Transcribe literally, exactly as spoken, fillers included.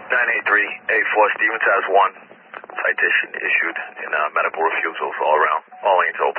nine eight three eight four, Stevens has one. Citation issued in uh, medical refusals all around. All lanes open.